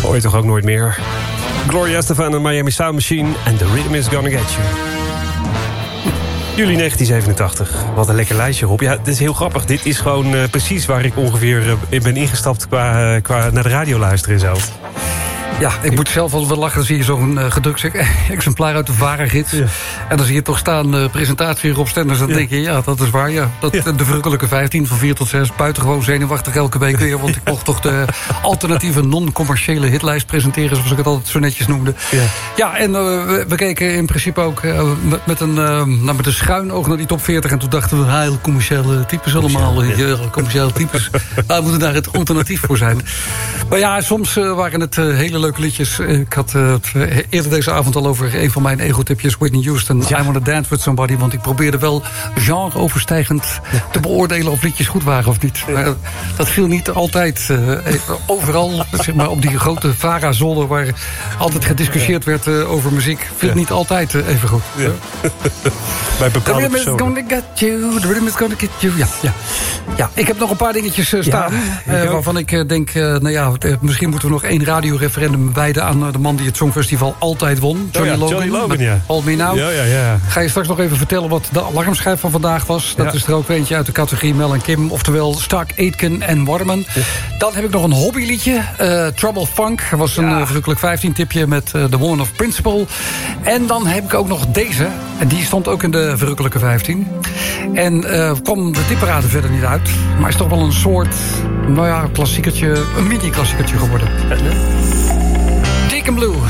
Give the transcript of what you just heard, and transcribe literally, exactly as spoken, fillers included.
Hoor je toch ook nooit meer. Gloria Estefan en Miami Sound Machine en The Rhythm Is Gonna Get You. Juli negentien zevenentachtig. Wat een lekker lijstje, Rob. Ja, het is heel grappig. Dit is gewoon uh, precies waar ik ongeveer uh, ben ingestapt qua, uh, qua naar de radio luisteren en zo. Ja, ik moet zelf al wel lachen. Dan zie je zo'n uh, gedrukt exemplaar uit de VARA-gids. Ja. En dan zie je toch staan, uh, presentatie Rob Stenders. Dan ja. denk je, ja, dat is waar. Ja. Dat, ja. De verrukkelijke vijftien van vier tot zes. Buitengewoon zenuwachtig elke week weer. Want ik mocht toch de alternatieve non-commerciële hitlijst presenteren. Zoals ik het altijd zo netjes noemde. Ja, ja en uh, we, we keken in principe ook uh, met, met, een, uh, nou, met een schuin oog naar die top veertig. En toen dachten we, heel commerciële types allemaal. Ja. Ja, commerciële types. Daar moeten daar het alternatief voor zijn. Maar ja, soms uh, waren het uh, hele leuke liedjes. Ik had uh, het eerder deze avond al over een van mijn ego-tipjes, Whitney Houston, ja. I Wanna Dance With Somebody, want ik probeerde wel genre-overstijgend ja. te beoordelen of liedjes goed waren of niet. Maar dat viel niet altijd uh, overal, zeg maar, op die grote VARA-zolder waar altijd gediscussieerd werd uh, over muziek, viel ja. niet altijd uh, even goed. Ja. Bij bepaalde The rhythm is gonna get you, the rhythm is gonna get you. Ja, ja. ja, ik heb nog een paar dingetjes uh, staan, ja, uh, waarvan ik uh, denk, uh, nou ja, uh, misschien moeten we nog één radioreferendum wijden aan de man die het Songfestival altijd won. Johnny, oh ja, Logan, Johnny Logan. Ja. Hold Me Now. Ja, ja, ja. Ga je straks nog even vertellen wat de alarmschijf van vandaag was. Dat ja. is er ook eentje uit de categorie Mel en Kim. Oftewel Stark Aitken en Waterman. Ja. Dan heb ik nog een hobbyliedje. Uh, Trouble Funk. Dat was een ja. uh, verrukkelijk vijftien tipje met uh, The Woman of Principle. En dan heb ik ook nog deze. En die stond ook in de verrukkelijke vijftien. En uh, kwam de tipparade verder niet uit. Maar is toch wel een soort, nou ja, klassiekertje, een mini-klassiekertje geworden. Deacon Blue.